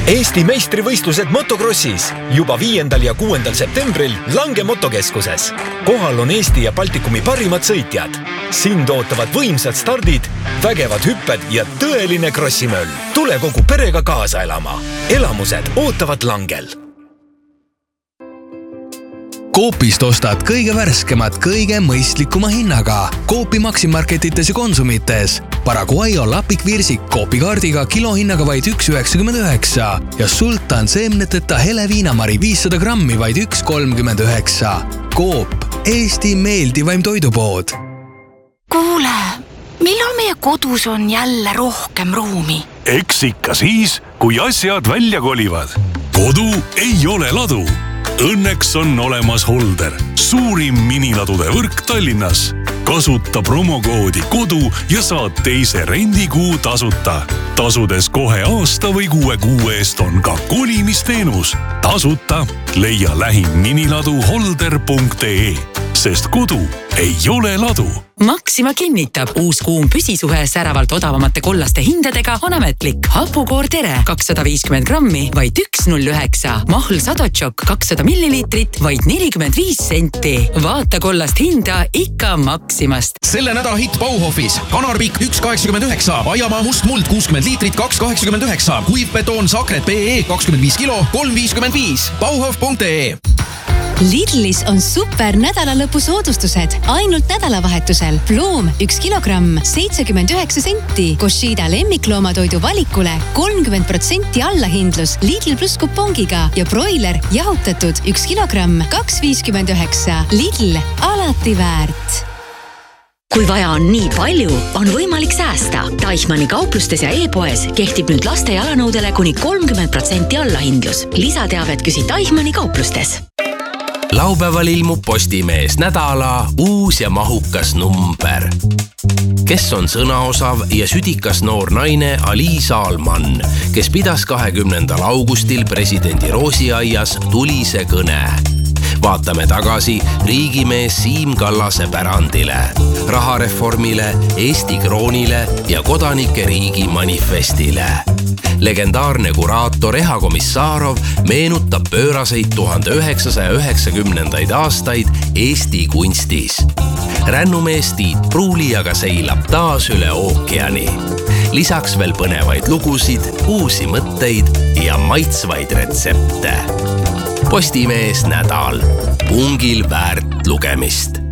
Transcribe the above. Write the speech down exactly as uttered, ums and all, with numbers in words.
Eesti meistrivõistlused motokrossis juba viiendal ja kuuendal septembril Lange motokeskuses. Kohal on Eesti ja Baltikumi parimad sõitjad. Sind ootavad võimsad stardid, vägevad hüpped ja tõeline krossimöll. Tule kogu perega kaasa elama. Elamused ootavad Langel. Coopist ostad kõige värskemat, kõige mõistlikuma hinnaga. Coopi Maximarketites ja Konsumites. Paraguayo lapikvirsik Coopi kaardiga kilohinnaga vaid üks üheksakümmend üheksa ja sultan seemneteta hele viinamari viissada grammi vaid üks kolmkümmend üheksa. Coop, Eesti meeldivaim toidupood. Kuule, millal meie kodus on jälle rohkem ruumi? Eks ikka siis, kui asjad välja kolivad. Kodu ei ole ladu. Õnneks on olemas Holder, suurim miniladude võrk Tallinnas. Kasuta promokoodi kodu ja saad teise rendikuu tasuta. Tasudes kohe aasta või kuue kuu eest on ka kolimisteenus. Tasuta leia lähim miniladu holder punkt ee, sest kodu ei ole ladu. Maxima kinnitab, uus kuum püsisuhe säravalt odavamate kollaste hindadega on ametlik. Hapukoor Tere kakssada viiskümmend grammi, vaid üks null üheksa. Mahl Sadotšok kakssada milliliitrit, vaid nelikümmend viis senti. Vaata kollast hinda ikka Maximast. Selle nädala hitt Bauhofis. Kanarpikk üks kaheksakümmend üheksa, Aiamaa mustmuld kuuskümmend liitrit kaks kaheksakümmend üheksa, kuivbetoon Sakret B E kakskümmend viis kilo kolm viiskümmend viis. Bauhof punkt ee. Lidlis on super nädalalõpu soodustused. Ainult nädalavahetusel. Ploom üks kilogramm, seitsekümmend üheksa senti. Koshida lemmikloomatoidu valikule kolmkümmend protsenti allahindlus Lidl pluss kupongiga ja broiler jahutatud üks kilogramm, kaks viiskümmend üheksa. Lidl, alati väärt. Kui vaja on nii palju, on võimalik säästa. Teichmanni kauplustes ja e-poes kehtib nüüd laste jalanõudele kuni kolmkümmend protsenti allahindlus. Lisateavet küsi Teichmanni kauplustes. Laupäeval ilmub Postimees nädala uus ja mahukas number. Kes on sõnaosav ja südikas noor naine Ali Saalman, kes pidas kahekümnendal augustil presidendi Roosiaias tulise kõne. Vaatame tagasi riigimees Siim Kallase pärandile, rahareformile, Eesti kroonile ja kodanike riigi manifestile. Legendaarne kuraator Eha Komissarov meenutab pööraseid tuhande üheksasaja üheksakümnendaid aastaid Eesti kunstis. Rännumees Tiit Pruuli aga seilab taas üle ookeani. Lisaks veel põnevaid lugusid, uusi mõtteid ja maitsvaid retsepte. Postimees nädal. Pungil väärt lugemist.